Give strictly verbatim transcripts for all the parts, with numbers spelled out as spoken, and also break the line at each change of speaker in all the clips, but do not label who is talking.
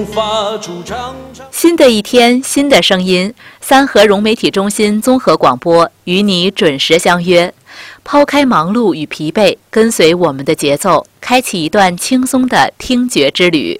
新的一天，新的声音，三和融媒体中心综合广播与你准时相约。抛开忙碌与疲惫，跟随我们的节奏，开启一段轻松的听觉之旅。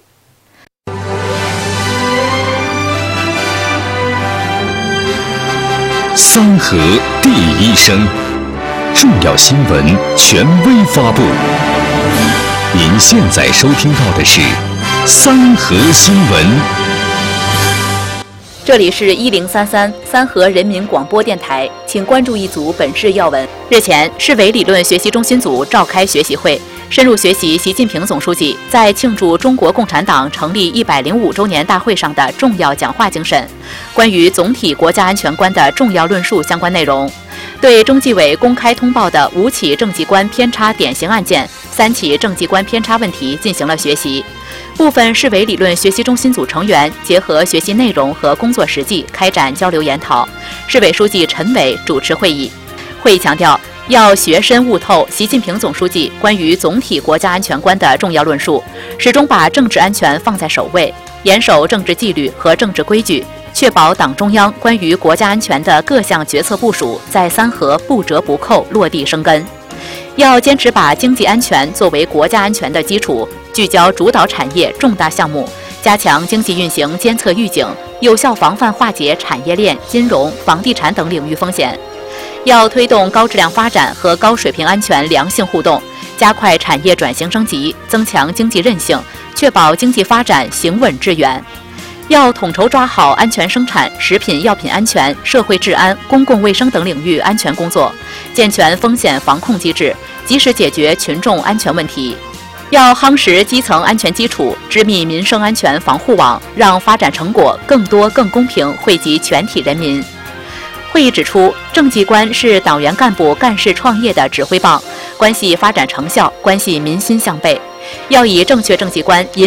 三和第一声，重要新闻权威发布。您现在收听到的是三和新闻。
这里是一零三三三和人民广播电台，请关注一组本市要闻。日前，市委理论学习中心组召开学习会，深入学习习近平总书记在庆祝中国共产党成立一百零五周年大会上的重要讲话精神，关于总体国家安全观的重要论述相关内容，对中纪委公开通报的五起政绩观偏差典型案件、三起政绩观偏差问题进行了学习。部分市委理论学习中心组成员结合学习内容和工作实际开展交流研讨。市委书记陈伟主持会议。会议强调，要学深悟透习近平总书记关于总体国家安全观的重要论述，始终把政治安全放在首位，严守政治纪律和政治规矩，确保党中央关于国家安全的各项决策部署在三和不折不扣落地生根。要坚持把经济安全作为国家安全的基础，聚焦主导产业重大项目，加强经济运行监测预警，有效防范化解产业链、金融、房地产等领域风险。要推动高质量发展和高水平安全良性互动，加快产业转型升级，增强经济韧性，确保经济发展行稳致远。要统筹抓好安全生产、食品药品安全、社会治安、公共卫生等领域安全工作，健全风险防控机制，及时解决群众安全问题。要夯实基层安全基础，织密民生安全防护网，让发展成果更多更公平惠及全体人民。会议指出，政绩观是党员干部干事创业的指挥棒，关系发展成效，关系民心向背。要以正确政绩观引